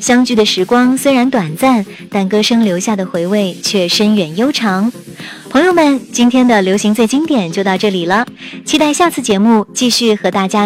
相聚的时光虽然短暂，但歌声留下的回味却深远悠长。朋友们，今天的流行最经典就到这里了，期待下次节目继续和大家